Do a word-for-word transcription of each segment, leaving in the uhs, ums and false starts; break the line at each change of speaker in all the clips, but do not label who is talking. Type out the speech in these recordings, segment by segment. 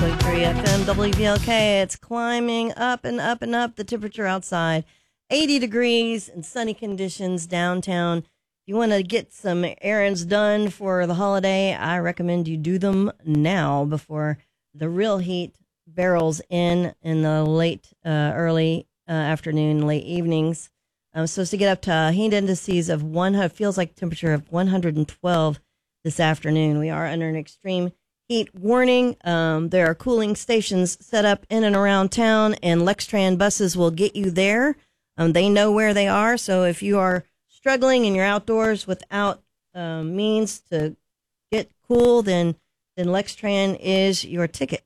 point three F M W V L K. It's climbing up and up and up. The temperature outside, eighty degrees and sunny conditions downtown. If you want to get some errands done for the holiday, I recommend you do them now before the real heat barrels in in the late, uh, early uh, afternoon, late evenings. I'm supposed to get up to heat indices of one hundred, feels like temperature of one hundred twelve this afternoon. We are under an extreme heat warning. Um, there are cooling stations set up in and around town, and Lextran buses will get you there. Um, they know where they are, so if you are struggling and you're outdoors without um, means to get cool, then then Lextran is your ticket.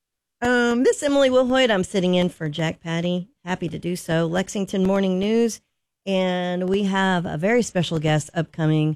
Um, this is Emily Wilhoit. I'm sitting in for Jack Patty. Happy to do so. Lexington Morning News, and we have a very special guest upcoming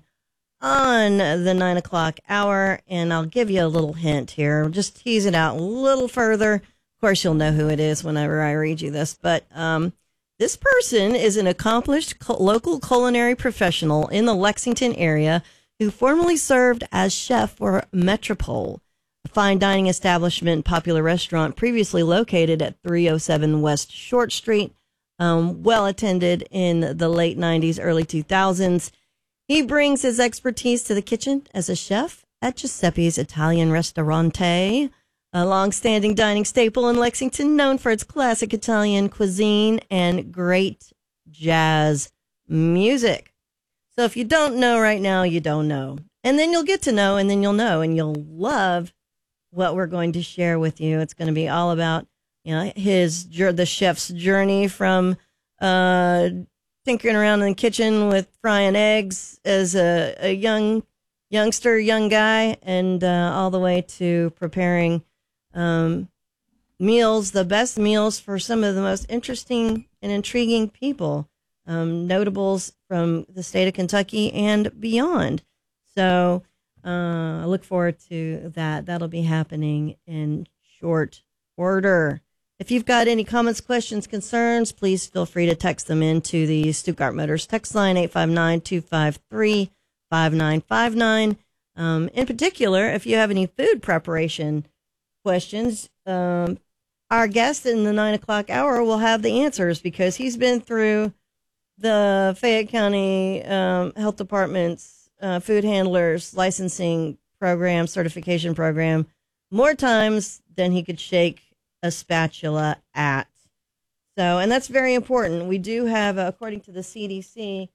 on the nine o'clock hour, and I'll give you a little hint here. Just tease it out a little further. Of course, you'll know who it is whenever I read you this, but um, this person is an accomplished co- local culinary professional in the Lexington area who formerly served as chef for Metropole, a fine dining establishment, popular restaurant previously located at three oh seven West Short Street, um, well attended in the late nineties, early two thousands. He brings his expertise to the kitchen as a chef at Giuseppe's Italian Ristorante, a long-standing dining staple in Lexington known for its classic Italian cuisine and great jazz music. So if you don't know right now, you don't know. And then you'll get to know, and then you'll know, and you'll love what we're going to share with you. It's going to be all about, you know, his, the chef's journey from uh tinkering around in the kitchen with frying eggs as a, a young youngster, young guy, and uh, all the way to preparing um, meals, the best meals for some of the most interesting and intriguing people, um, notables from the state of Kentucky and beyond. So uh, I look forward to that. That'll be happening in short order. If you've got any comments, questions, concerns, please feel free to text them into the Stuttgart Motors text line, eight five nine, two five three, five nine five nine. Um, in particular, if you have any food preparation questions, um, our guest in the nine o'clock hour will have the answers because he's been through the Fayette County um, Health Department's uh, food handlers licensing program, certification program, more times than he could shake a spatula at. So, and that's very important. We do have, uh, according to the C D C,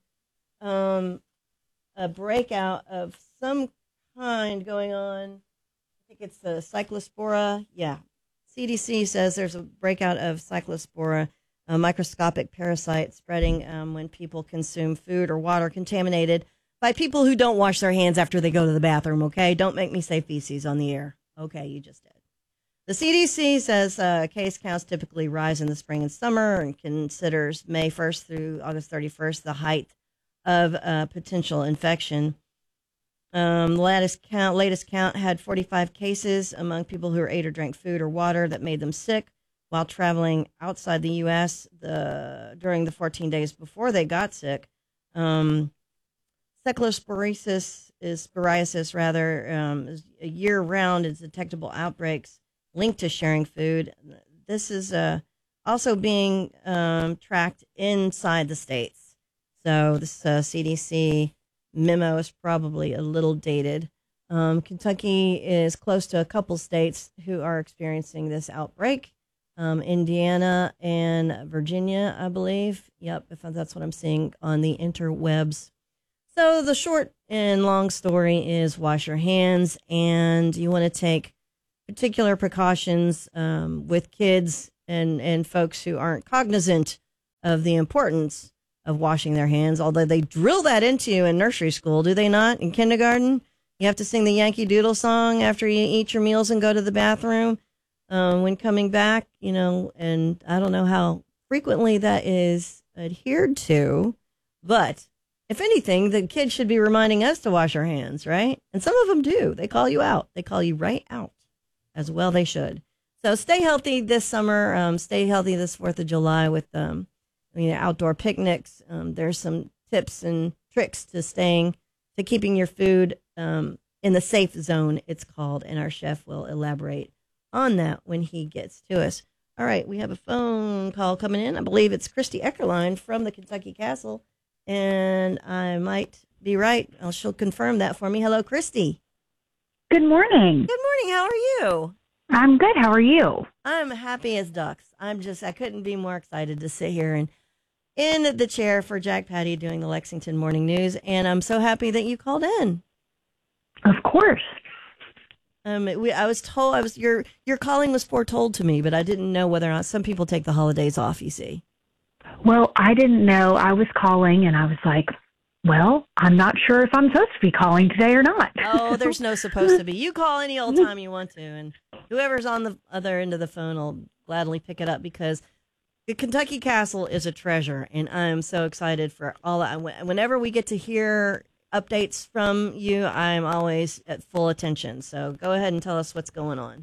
um, a breakout of some kind going on. I think it's the cyclospora. Yeah. C D C says there's a breakout of cyclospora, a microscopic parasite spreading um, when people consume food or water contaminated by people who don't wash their hands after they go to the bathroom, okay? Don't make me say feces on the air. Okay, you just did. The C D C says uh, case counts typically rise in the spring and summer and considers May first through August thirty-first the height of uh, potential infection. Um, the latest count, latest count had forty-five cases among people who ate or drank food or water that made them sick while traveling outside the U S the, during the fourteen days before they got sick. Um, Cephalosporiosis is sporiasis rather um, is a year-round is detectable outbreaks linked to sharing food. This is uh, also being um, tracked inside the states. So this uh, C D C memo is probably a little dated. Um, Kentucky is close to a couple states who are experiencing this outbreak. Um, Indiana and Virginia, I believe. Yep, if that's what I'm seeing on the interwebs. So the short and long story is wash your hands, and you want to take particular precautions um, with kids and, and folks who aren't cognizant of the importance of washing their hands, although they drill that into you in nursery school, do they not? In kindergarten, you have to sing the Yankee Doodle song after you eat your meals and go to the bathroom um, when coming back, you know, and I don't know how frequently that is adhered to, but if anything, the kids should be reminding us to wash our hands, right? And some of them do. They call you out. They call you right out. As well they should. So stay healthy this summer. Um, stay healthy this fourth of July with um, I mean, outdoor picnics. Um, there's some tips and tricks to staying, to keeping your food um, in the safe zone, it's called, and our chef will elaborate on that when he gets to us. All right, we have a phone call coming in. I believe it's Christy Eckerline from the Kentucky Castle, and I might be right. Oh, she'll confirm that for me. Hello, Christy.
Good morning.
Good morning. How are you?
I'm good. How are you?
I'm happy as ducks. I'm just, I couldn't be more excited to sit here and in the chair for Jack Patty doing the Lexington Morning News, and I'm so happy that you called in.
Of course.
Um, we, I was told I was your your calling was foretold to me, but I didn't know whether or not some people take the holidays off. You see.
Well, I didn't know I was calling, and I was like, well, I'm not sure if I'm supposed to be calling today or not.
Oh, there's no supposed to be. You call any old time you want to, and whoever's on the other end of the phone will gladly pick it up because the Kentucky Castle is a treasure, and I'm so excited for all. I, whenever we get to hear updates from you, I'm always at full attention. So go ahead and tell us what's going on.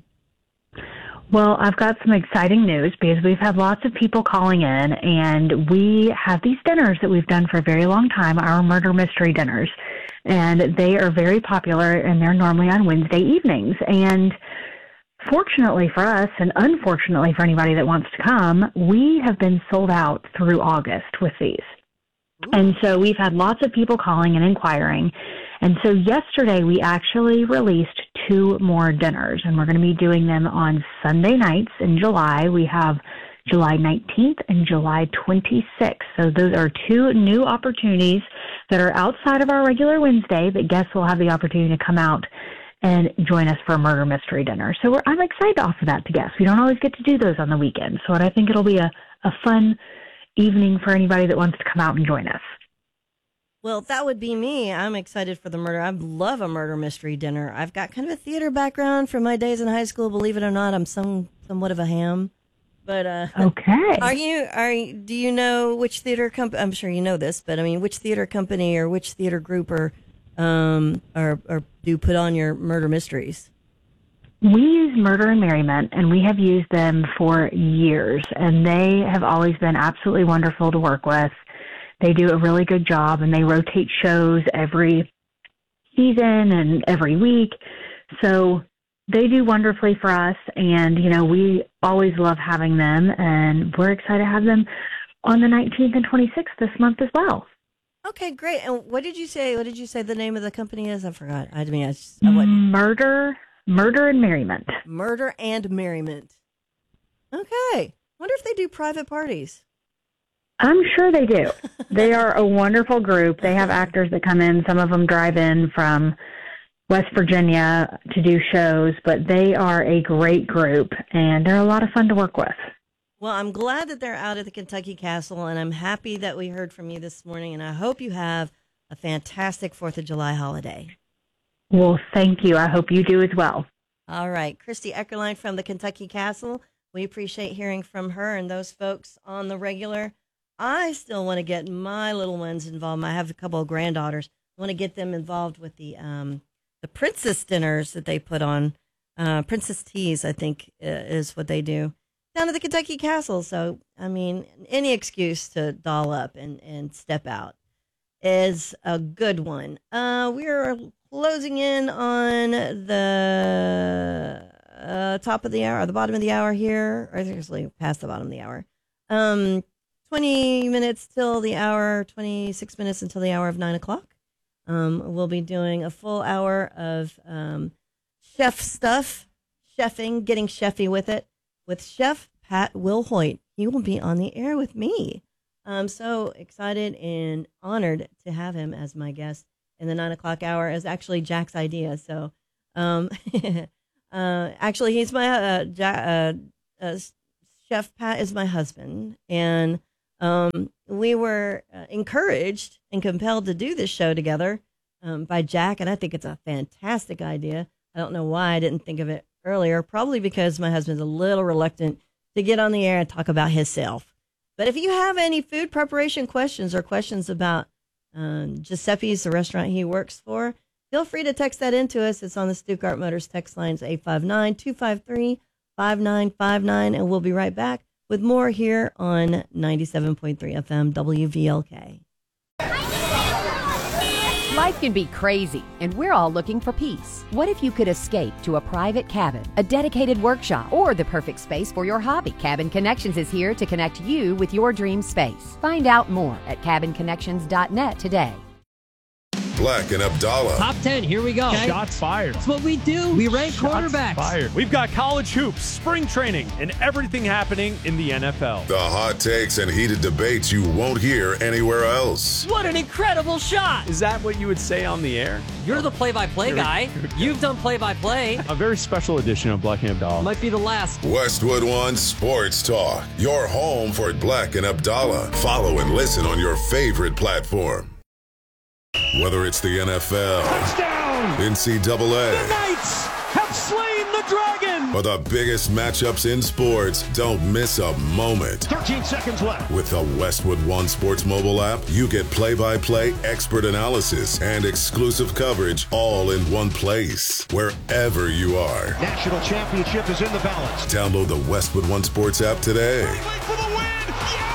Well, I've got some exciting news because we've had lots of people calling in, and we have these dinners that we've done for a very long time, our murder mystery dinners, and they are very popular, and they're normally on Wednesday evenings. And fortunately for us, and unfortunately for anybody that wants to come, we have been sold out through August with these. Ooh. And so we've had lots of people calling and inquiring. And so yesterday we actually released two more dinners, and we're going to be doing them on Sunday nights in July. We have July nineteenth and July twenty-sixth. So those are two new opportunities that are outside of our regular Wednesday that guests will have the opportunity to come out and join us for a murder mystery dinner. So we're, I'm excited to offer that to guests. We don't always get to do those on the weekend. So I think it'll be a, a fun evening for anybody that wants to come out and join us.
Well, that would be me. I'm excited for the murder. I love a murder mystery dinner. I've got kind of a theater background from my days in high school. Believe it or not, I'm some somewhat of a ham. But uh,
okay,
are you? Are you, do you know which theater company? I'm sure you know this, but I mean, which theater company or which theater group or um or or do put on your murder mysteries?
We use Murder and Merriment, and we have used them for years, and they have always been absolutely wonderful to work with. They do a really good job, and they rotate shows every season and every week. So they do wonderfully for us, and, you know, we always love having them, and we're excited to have them on the nineteenth and twenty-sixth this month as well.
Okay, great. And what did you say? What did you say the name of the company is? I forgot. I mean, I just, I
Murder, Murder and Merriment.
Murder and Merriment. Okay. Wonder if they do private parties.
I'm sure they do. They are a wonderful group. They have actors that come in. Some of them drive in from West Virginia to do shows, but they are a great group, and they're a lot of fun to work with.
Well, I'm glad that they're out at the Kentucky Castle, and I'm happy that we heard from you this morning, and I hope you have a fantastic fourth of July holiday.
Well, thank you. I hope you do as well.
All right. Christy Eckerline from the Kentucky Castle. We appreciate hearing from her and those folks on the regular. I still want to get my little ones involved. I have a couple of granddaughters. I want to get them involved with the um, the princess dinners that they put on. Uh, princess teas, I think, uh, is what they do down at the Kentucky Castle. So, I mean, any excuse to doll up and, and step out is a good one. Uh, we're closing in on the uh, top of the hour, or the bottom of the hour here, or seriously, past the bottom of the hour. Um, twenty minutes till the hour, twenty-six minutes until the hour of nine o'clock. Um, we'll be doing a full hour of um, chef stuff, chefing, getting chefy with it, with Chef Pat Wilhoit. He will be on the air with me. I'm so excited and honored to have him as my guest in the nine o'clock hour. Is actually Jack's idea. So, um, uh, actually, he's my uh, ja- uh, uh, Chef Pat is my husband, and Um, we were uh, encouraged and compelled to do this show together um, by Jack, and I think it's a fantastic idea. I don't know why I didn't think of it earlier, probably because my husband's a little reluctant to get on the air and talk about himself. But if you have any food preparation questions or questions about um, Giuseppe's, the restaurant he works for, feel free to text that into us. It's on the Stuttgart Motors text lines, eight five nine, two five three, five nine five nine, and we'll be right back with more here on ninety-seven point three F M W V L K.
Life can be crazy, and we're all looking for peace. What if you could escape to a private cabin, a dedicated workshop, or the perfect space for your hobby? Cabin Connections is here to connect you with your dream space. Find out more at cabin connections dot net today.
Black and Abdallah.
Top ten, here we go.
Okay. Shots fired.
That's what we do. We rank
Shots
quarterbacks.
Fired. We've got college hoops, spring training, and everything happening in the N F L.
The hot takes and heated debates you won't hear anywhere else.
What an incredible shot.
Is that what you would say on the air?
You're the play-by-play guy. You've done play-by-play.
A very special edition of Black and Abdallah.
Might be the last.
Westwood One Sports Talk. Your home for Black and Abdallah. Follow and listen on your favorite platform. Whether it's the N F L,
Touchdown!
N C double A,
The Knights have slain the dragon!
or the biggest matchups in sports, don't miss a moment.
thirteen seconds left.
With the Westwood One Sports mobile app, you get play-by-play expert analysis and exclusive coverage all in one place, wherever you are.
National championship is in the balance.
Download the Westwood One Sports app today.
For the win!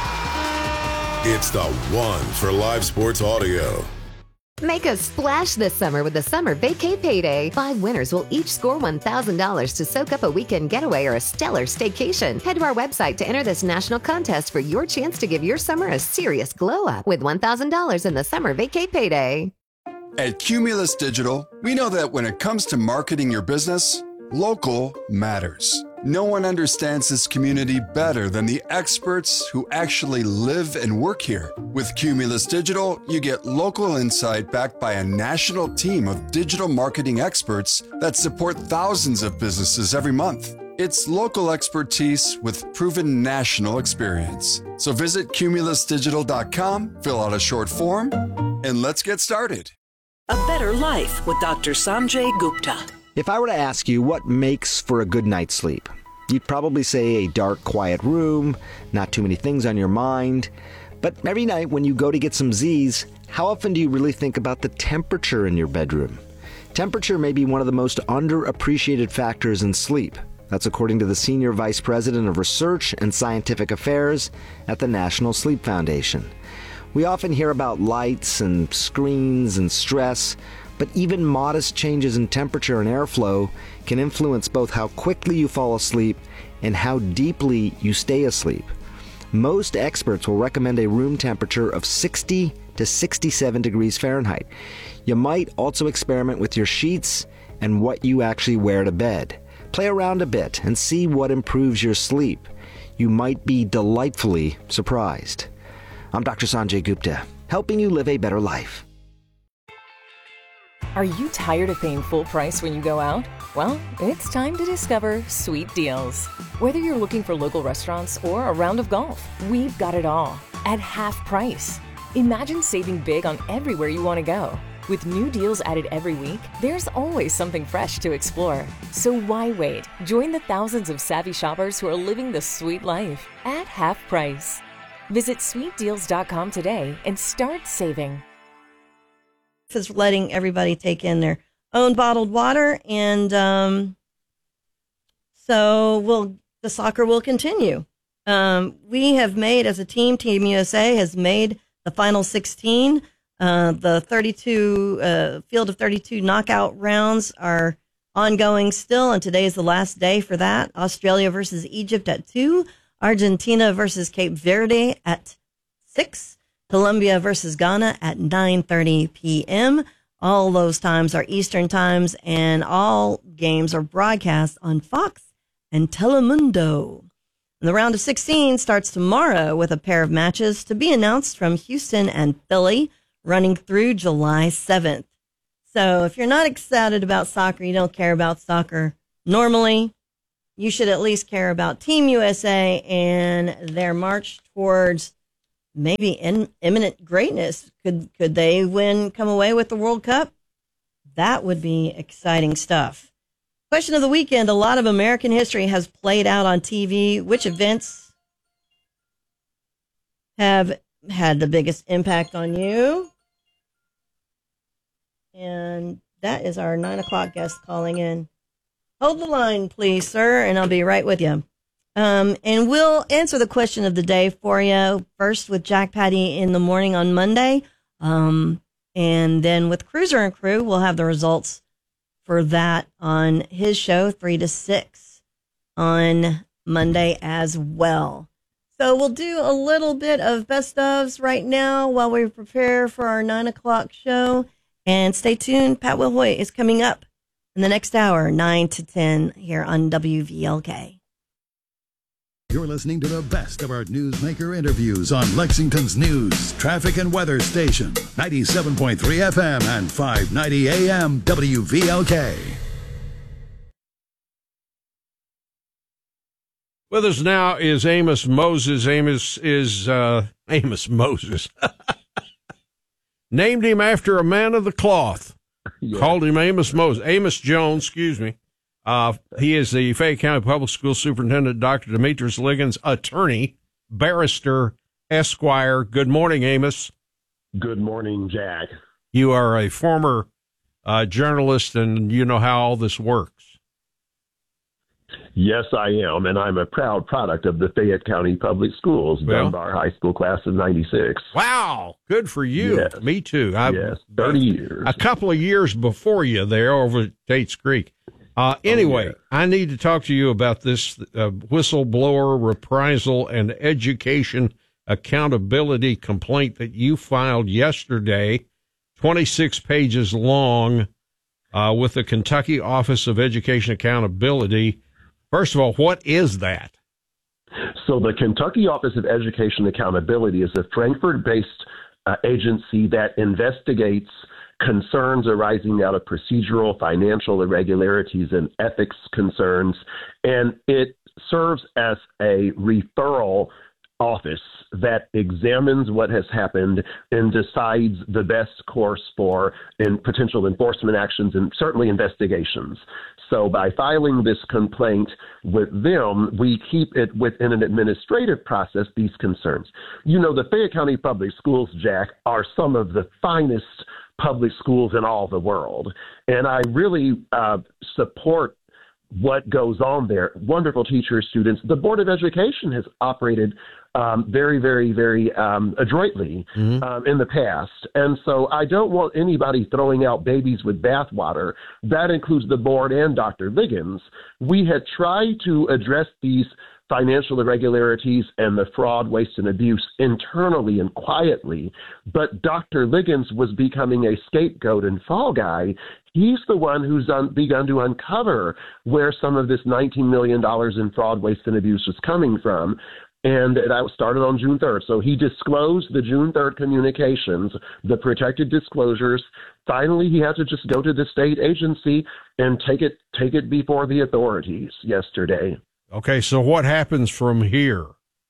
Yeah!
It's the one for live sports audio.
Make a splash this summer with the Summer Vacay Payday. Five winners will each score one thousand dollars to soak up a weekend getaway or a stellar staycation. Head to our website to enter this national contest for your chance to give your summer a serious glow up with one thousand dollars in the Summer Vacay Payday.
At Cumulus Digital, we know that when it comes to marketing your business, local matters. No one understands this community better than the experts who actually live and work here. With Cumulus Digital, you get local insight backed by a national team of digital marketing experts that support thousands of businesses every month. It's local expertise with proven national experience. So visit cumulus digital dot com, fill out a short form, and let's get started.
A Better Life with Doctor Sanjay Gupta.
If I were to ask you what makes for a good night's sleep, you'd probably say a dark, quiet room, not too many things on your mind. But every night when you go to get some Z's, how often do you really think about the temperature in your bedroom? Temperature may be one of the most underappreciated factors in sleep. That's according to the Senior Vice President of Research and Scientific Affairs at the National Sleep Foundation. We often hear about lights and screens and stress, but even modest changes in temperature and airflow can influence both how quickly you fall asleep and how deeply you stay asleep. Most experts will recommend a room temperature of sixty to sixty-seven degrees Fahrenheit. You might also experiment with your sheets and what you actually wear to bed. Play around a bit and see what improves your sleep. You might be delightfully surprised. I'm Doctor Sanjay Gupta, helping you live a better life.
Are you tired of paying full price when you go out? Well, it's time to discover Sweet Deals. Whether you're looking for local restaurants or a round of golf, we've got it all at half price. Imagine saving big on everywhere you want to go. With new deals added every week, there's always something fresh to explore. So why wait? Join the thousands of savvy shoppers who are living the sweet life at half price. Visit sweet deals dot com today and start saving.
Is letting everybody take in their own bottled water, and um, so we'll, the soccer will continue. Um, we have made, as a team, Team U S A has made the final sixteen. Uh, the thirty-two uh, field of thirty-two knockout rounds are ongoing still, and today is the last day for that. Australia versus Egypt at two, Argentina versus Cape Verde at six. Colombia versus Ghana at nine thirty p.m. All those times are Eastern times, and all games are broadcast on Fox and Telemundo. And the round of sixteen starts tomorrow with a pair of matches to be announced from Houston and Philly, running through July seventh. So if you're not excited about soccer, you don't care about soccer normally, you should at least care about Team U S A and their march towards maybe in, imminent greatness. Could could they win, come away with the World Cup? That would be exciting stuff. Question of the weekend. A lot of American history has played out on T V. Which events have had the biggest impact on you? And that is our nine o'clock guest calling in. Hold the line, please, sir, and I'll be right with you. Um, and we'll answer the question of the day for you first with Jack Patty in the morning on Monday. Um, And then with Cruiser and Crew, we'll have the results for that on his show, three to six on Monday as well. So we'll do a little bit of best ofs right now while we prepare for our nine o'clock show. And stay tuned. Pat Wilhoit is coming up in the next hour, nine to ten here on W V L K.
You're listening to the best of our newsmaker interviews on Lexington's news, traffic, and weather station, ninety-seven point three F M and five ninety A M W V L K.
With us now is Amos Moses. Amos is, uh, Amos Moses. Named him after a man of the cloth. Yeah. Called him Amos Moses. Amos Jones, excuse me. Uh, he is the Fayette County Public School Superintendent, Doctor Demetrius Liggins, attorney, barrister, Esquire. Good morning, Amos.
Good morning, Jack.
You are a former uh, journalist, and you know how all this works.
Yes, I am, and I'm a proud product of the Fayette County Public Schools, well, Dunbar High School class of ninety-six.
Wow, good for you.
Yes.
Me too. I,
yes, thirty years.
A couple of years before you there over at Tate's Creek. Uh, anyway, oh, yeah. I need to talk to you about this uh, whistleblower reprisal and education accountability complaint that you filed yesterday, twenty-six pages long, uh, with the Kentucky Office of Education Accountability. First of all, what is that?
So the Kentucky Office of Education Accountability is a Frankfort-based uh, agency that investigates concerns arising out of procedural, financial irregularities, and ethics concerns, and it serves as a referral office that examines what has happened and decides the best course for in potential enforcement actions and certainly investigations. So by filing this complaint with them, we keep it within an administrative process, these concerns. You know, the Fayette County Public Schools, Jack, are some of the finest public schools in all the world. And I really uh, support what goes on there. Wonderful teachers, students. The Board of Education has operated um, very, very, very um, adroitly mm-hmm. um, in the past. And so I don't want anybody throwing out babies with bathwater. That includes the board and Doctor Liggins. We had tried to address these financial irregularities and the fraud, waste, and abuse internally and quietly. But Doctor Liggins was becoming a scapegoat and fall guy. He's the one who's un- begun to uncover where some of this nineteen million dollars in fraud, waste, and abuse was coming from. And that started on June third. So he disclosed the June third communications, the protected disclosures. Finally, he had to just go to the state agency and take it, take it before the authorities yesterday.
Okay, so what happens from here?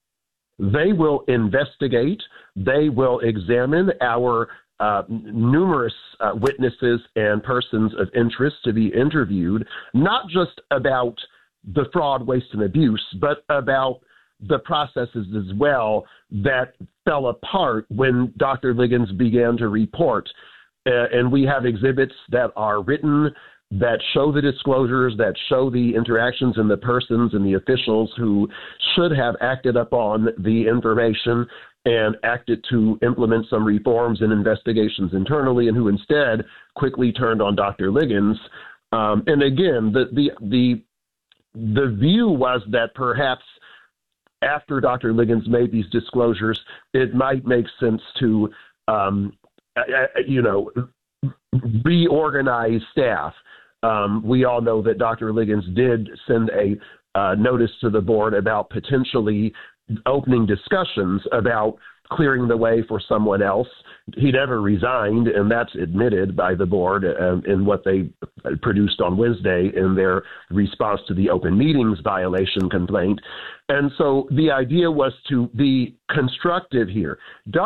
They will investigate. They will examine our uh, numerous uh, witnesses and persons of interest to be interviewed, not just about the fraud, waste, and abuse, but about the processes as well that fell apart when Doctor Liggins began to report. Uh, and we have exhibits that are written that show the disclosures, that show the interactions and the persons and the officials who should have acted upon the information and acted to implement some reforms and investigations internally, and who instead quickly turned on Doctor Liggins. Um, and again, the, the the the view was that perhaps after Doctor Liggins made these disclosures, it might make sense to, um, you know, reorganize staff. Um, we all know that Doctor Liggins did send a uh, notice to the board about potentially opening discussions about clearing the way for someone else. He never resigned, and that's admitted by the board uh, in what they produced on Wednesday in their response to the open meetings violation complaint. And so the idea was to be constructive here.